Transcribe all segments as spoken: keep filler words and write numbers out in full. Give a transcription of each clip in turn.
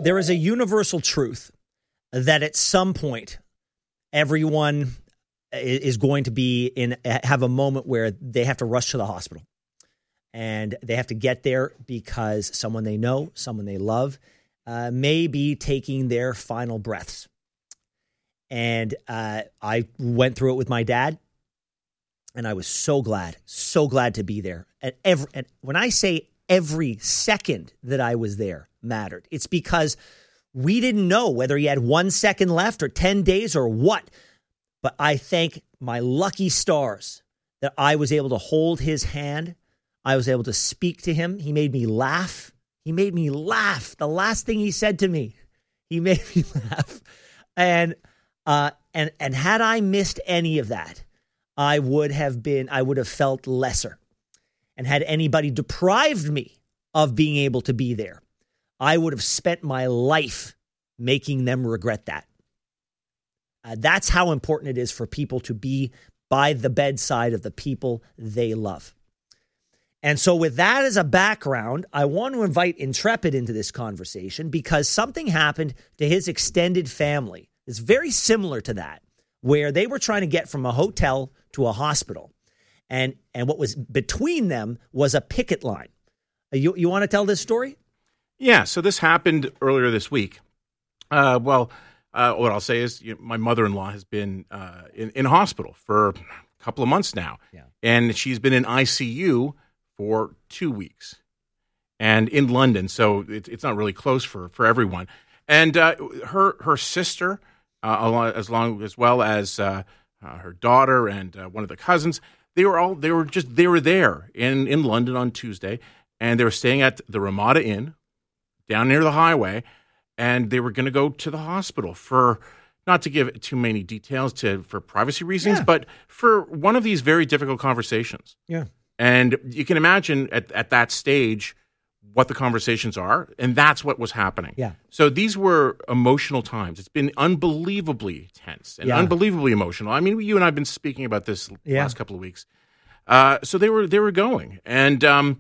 there is a universal truth that at some point, everyone is going to be in, have a moment where they have to rush to the hospital. And they have to get there because someone they know, someone they love, uh, may be taking their final breaths. And uh, I went through it with my dad, and I was so glad, so glad to be there. And every, and when I say every second that I was there mattered, it's because we didn't know whether he had one second left or ten days or what. But I thank my lucky stars that I was able to hold his hand. I was able to speak to him. He made me laugh. He made me laugh. The last thing he said to me, he made me laugh. And uh, and and had I missed any of that, I would have been, I would have felt lesser. And had anybody deprived me of being able to be there, I would have spent my life making them regret that. Uh, that's how important it is for people to be by the bedside of the people they love. And so with that as a background, I want to invite Intrepid into this conversation because something happened to his extended family. It's very similar to that, where they were trying to get from a hotel to a hospital. And and what was between them was a picket line. You, you want to tell this story? Yeah, so this happened earlier this week. Uh, well, uh, what I'll say is you know, my mother-in-law has been uh, in, in hospital for a couple of months now. Yeah. And she's been in I C U for two weeks and in London. So it, it's not really close for, for everyone. And uh, her her sister, uh, as long as well as uh, uh, her daughter and uh, one of the cousins, they were all they were just they were there in, in London on Tuesday, and they were staying at the Ramada Inn down near the highway, and they were going to go to the hospital for, not to give too many details to for privacy reasons, Yeah. but for one of these very difficult conversations. Yeah. And you can imagine at, at that stage what the conversations are, and that's what was happening. Yeah. So these were emotional times. It's been unbelievably tense and Yeah. unbelievably emotional. I mean, you and I have been speaking about this Yeah. last couple of weeks. Uh, so they were they were going, and um,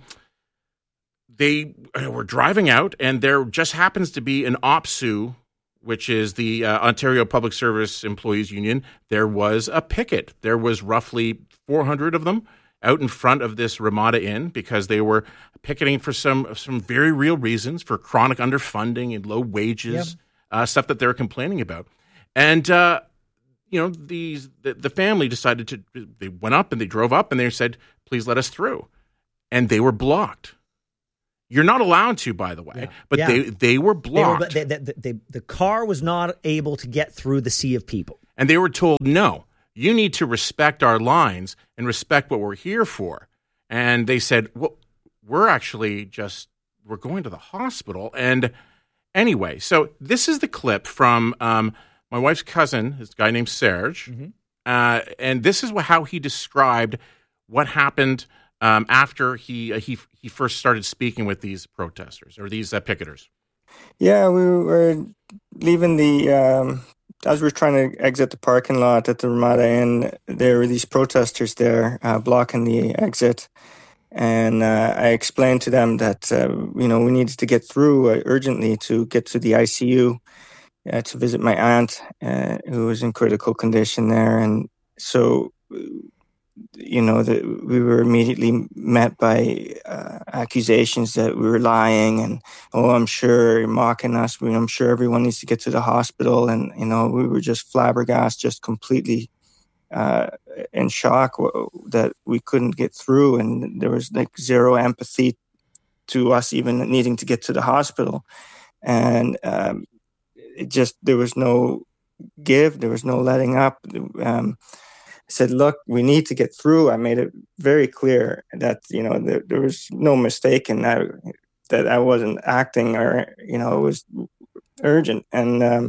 they were driving out, and there just happens to be an O P S U, which is the uh, Ontario Public Service Employees Union. There was a picket. There was roughly four hundred of them out in front of this Ramada Inn because they were picketing for some some very real reasons, for chronic underfunding and low wages, Yep. uh, stuff that they're complaining about. And, uh, you know, these the, the family decided to, they went up and they drove up and they said, please let us through. And they were blocked. You're not allowed to, by the way, Yeah. but Yeah. they, they were They were, blocked. they, they, they, the car was not able to get through the sea of people. And they were told, no, you need to respect our lines and respect what we're here for. And they said, well, we're actually just, we're going to the hospital. And anyway, so this is the clip from um, my wife's cousin, this guy named Serge. Mm-hmm. Uh, and this is wh- how he described what happened um, after he, uh, he he first started speaking with these protesters or these uh, picketers. Yeah, we were leaving the, um, as we were trying to exit the parking lot at the Ramada Inn, there were these protesters there uh, blocking the exit. And uh, I explained to them that, uh, you know, we needed to get through uh, urgently to get to the I C U uh, to visit my aunt, uh, who was in critical condition there. And so, you know, the, we were immediately met by uh, accusations that we were lying and, oh, I'm sure you're mocking us. I mean, I'm sure everyone needs to get to the hospital. And, you know, we were just flabbergasted, just completely uh, in shock w- that we couldn't get through. And there was like zero empathy to us even needing to get to the hospital. And um, it just, there was no give, there was no letting up. Um, I said, look, we need to get through. I made it very clear that, you know, there, there was no mistake in that, that I wasn't acting or, you know, it was urgent. And um,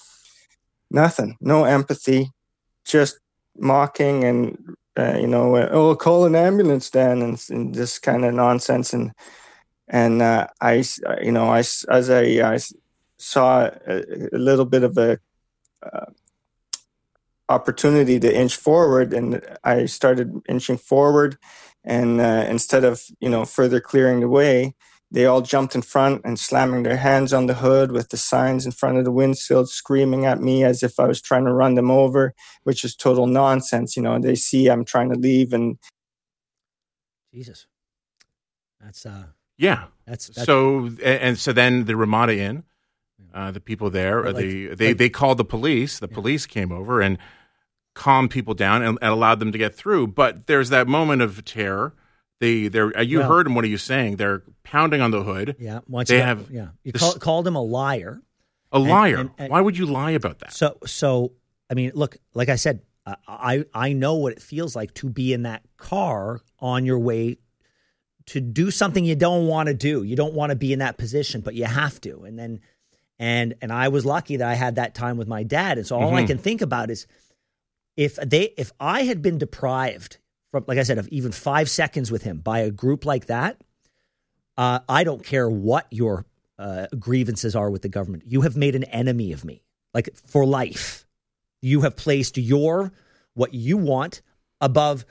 nothing, no empathy, just mocking and, uh, you know, uh, oh, call an ambulance then, and, and this kind of nonsense. And, and uh, I, you know, I, as I, I saw a, a little bit of a, uh, opportunity to inch forward, and I started inching forward, and uh, instead of, you know, further clearing the way, they all jumped in front and slamming their hands on the hood with the signs in front of the windshield, screaming at me as if I was trying to run them over, which is total nonsense. You know, they see I'm trying to leave and. Jesus. That's, uh, yeah. That's, that's so, and, and so then the Ramada Inn, uh, the people there, like, the, they, like, they called the police. The yeah. police came over and calmed people down and, and allowed them to get through. But there's that moment of terror. They, they're, you well, heard him. What are you saying? They're pounding on the hood. Yeah. Once they you have, got, yeah. You call, called him a liar. A liar. And, and, and, Why would you lie about that? So, so, I mean, look, like I said, uh, I, I know what it feels like to be in that car on your way to do something you don't want to do. You don't want to be in that position, but you have to. And then, and, and I was lucky that I had that time with my dad. And so all mm-hmm. I can think about is if they, if I had been deprived from, like I said, of even five seconds with him by a group like that, uh, I don't care what your uh, grievances are with the government. You have made an enemy of me, like for life. You have placed your, what you want above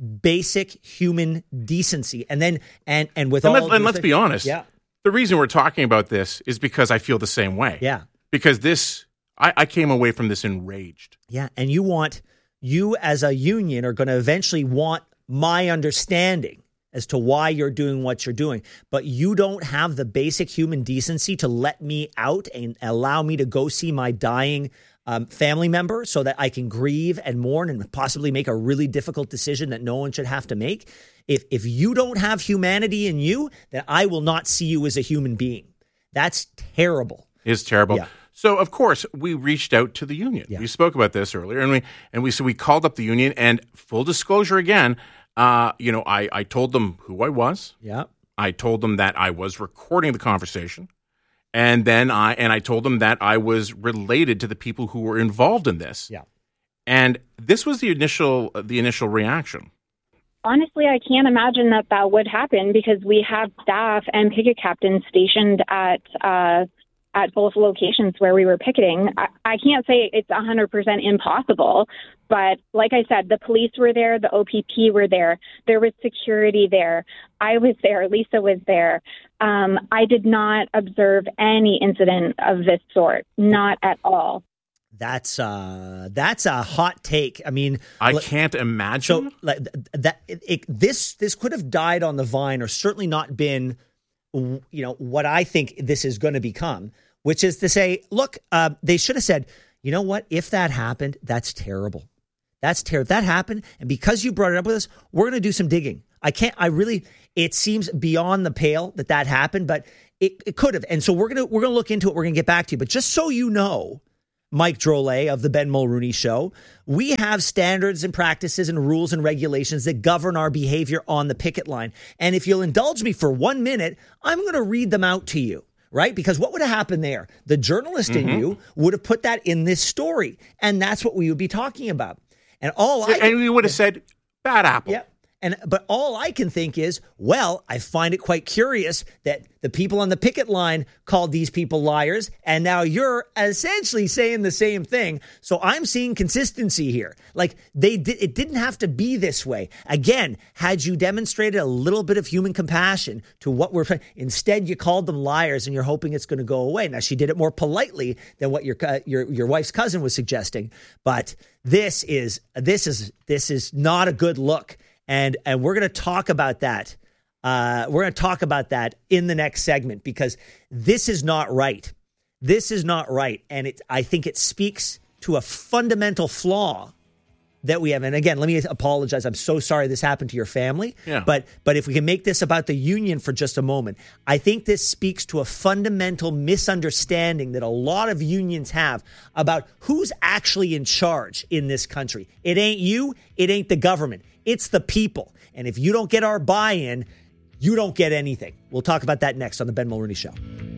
basic human decency. And then, and, and with and all... Let's, and let's things, be honest. Yeah. The reason we're talking about this is because I feel the same way. Yeah. Because this, I, I came away from this enraged. Yeah. And you want... You as a union are going to eventually want my understanding as to why you're doing what you're doing. But you don't have the basic human decency to let me out and allow me to go see my dying um, family member so that I can grieve and mourn and possibly make a really difficult decision that no one should have to make. If if you don't have humanity in you, then I will not see you as a human being. That's terrible. It's terrible. Yeah. So, of course, we reached out to the union. Yeah. We spoke about this earlier, and we and we so we called up the union. And full disclosure, again, uh, you know, I, I told them who I was. Yeah. I told them that I was recording the conversation, and then I and I told them that I was related to the people who were involved in this. Yeah. And this was the initial the initial reaction. Honestly, I can't imagine that that would happen because we have staff and picket captains stationed at. Uh, at both locations where we were picketing. I, I can't say it's one hundred percent impossible, but like I said, the police were there, the O P P were there, there was security there, I was there, Lisa was there. Um, I did not observe any incident of this sort, not at all. That's uh, that's a hot take. I mean, I can't imagine. So like, that it, it, this this could have died on the vine, or certainly not been, you know, what I think this is going to become, which is to say, look, uh, they should have said, you know what? If that happened, that's terrible. That's terrible. If that happened, and because you brought it up with us, we're going to do some digging. I can't. I really. It seems beyond the pale that that happened, but it, it could have. And so we're gonna we're gonna look into it. We're gonna get back to you. But just so you know, Mike Drolet of the Ben Mulrooney Show, we have standards and practices and rules and regulations that govern our behavior on the picket line. And if you'll indulge me for one minute, I'm going to read them out to you, right? Because what would have happened there? The journalist mm-hmm. in you would have put that in this story, and that's what we would be talking about. And all I and we would have said, bad apple. Yeah. And but all I can think is, well, I find it quite curious that the people on the picket line called these people liars, and now you're essentially saying the same thing. So I'm seeing consistency here. Like they did, it didn't have to be this way. Again, had you demonstrated a little bit of human compassion to what we're instead, you called them liars, and you're hoping it's going to go away. Now she did it more politely than what your your your wife's cousin was suggesting, but this is this is this is not a good look. And and we're going to talk about that. Uh, we're going to talk about that in the next segment because this is not right. This is not right. And it, I think it speaks to a fundamental flaw that we have. And again, let me apologize. I'm so sorry this happened to your family. Yeah. But but if we can make this about the union for just a moment, I think this speaks to a fundamental misunderstanding that a lot of unions have about who's actually in charge in this country. It ain't you. It ain't the government. It's the people. And if you don't get our buy-in, you don't get anything. We'll talk about that next on the Ben Mulrooney Show.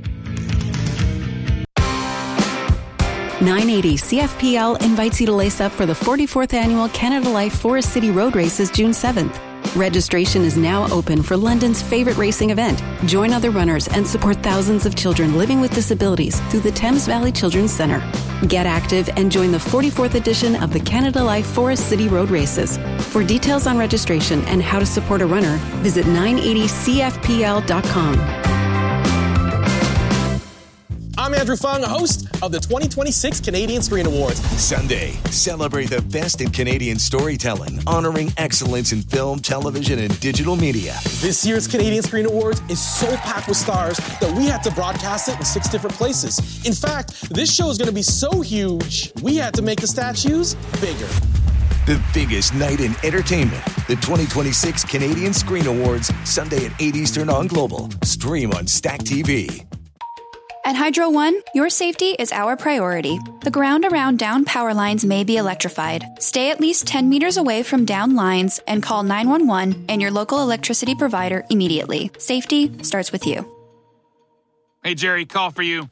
nine eighty C F P L invites you to lace up for the forty-fourth Annual Canada Life Forest City Road Races June seventh. Registration is now open for London's favorite racing event. Join other runners and support thousands of children living with disabilities through the Thames Valley Children's Centre. Get active and join the forty-fourth edition of the Canada Life Forest City Road Races. For details on registration and how to support a runner, visit nine eighty C F P L dot com. I'm Andrew Fung, host of the twenty twenty-six Canadian Screen Awards. Sunday, celebrate the best in Canadian storytelling, honoring excellence in film, television, and digital media. This year's Canadian Screen Awards is so packed with stars that we had to broadcast it in six different places. In fact, this show is going to be so huge, we had to make the statues bigger. The biggest night in entertainment. The twenty twenty-six Canadian Screen Awards, Sunday at eight Eastern on Global. Stream on Stack T V. At Hydro One, your safety is our priority. The ground around down power lines may be electrified. Stay at least ten meters away from down lines and call nine one one and your local electricity provider immediately. Safety starts with you. Hey, Jerry, call for you.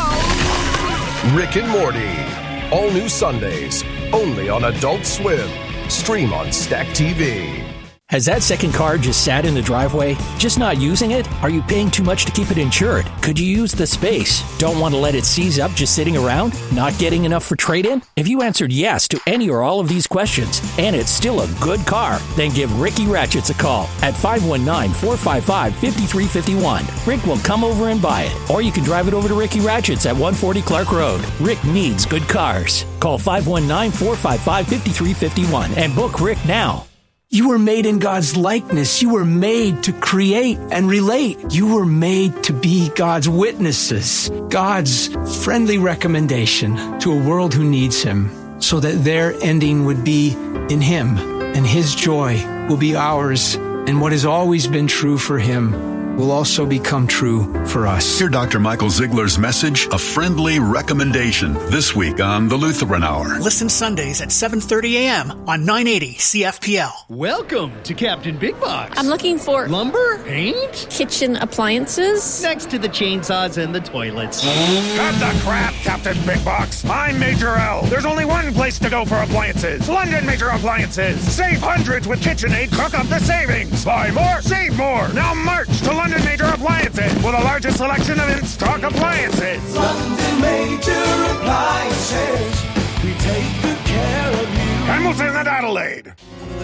Hello? Rick and Morty. All new Sundays. Only on Adult Swim. Stream on Stack T V. Has that second car just sat in the driveway? Just not using it? Are you paying too much to keep it insured? Could you use the space? Don't want to let it seize up just sitting around? Not getting enough for trade-in? If you answered yes to any or all of these questions, and it's still a good car, then give Ricky Ratchets a call at five one nine, four five five, five three five one. Rick will come over and buy it. Or you can drive it over to Ricky Ratchets at one forty Clark Road. Rick needs good cars. Call five one nine, four five five, five three five one and book Rick now. You were made in God's likeness. You were made to create and relate. You were made to be God's witnesses, God's friendly recommendation to a world who needs Him, so that their ending would be in Him, and His joy will be ours, and what has always been true for Him will also become true for us. Hear Doctor Michael Ziegler's message, A Friendly Recommendation, this week on the Lutheran Hour. Listen Sundays at seven thirty a.m. on nine eighty C F P L. Welcome to Captain Big Box. I'm looking for lumber, paint, kitchen appliances. Next to the chainsaws and the toilets. Cut the crap, Captain Big Box. I'm Major L. There's only one place to go for appliances. London Major Appliances. Save hundreds with KitchenAid. Cook up the savings. Buy more, save more. Now march to London Major Appliances with the largest selection of in-stock appliances. London Major Appliances. We take good care of you. Hamilton and Adelaide.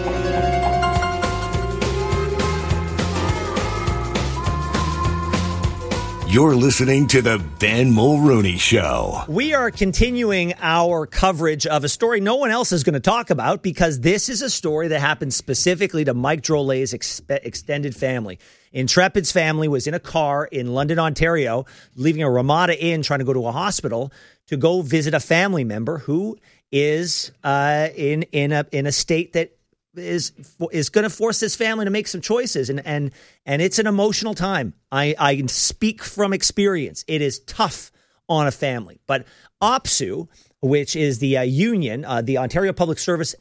You're listening to the Ben Mulrooney Show. We are continuing our coverage of a story no one else is going to talk about, because this is a story that happened specifically to Mike Drolet's ex- extended family. Intrepid's family was in a car in London, Ontario, leaving a Ramada Inn, trying to go to a hospital to go visit a family member who is uh, in in a in a state that is is going to force this family to make some choices, and and and it's an emotional time. I I speak from experience. It is tough on a family, but O P S U, which is the uh, union, uh, the Ontario Public Service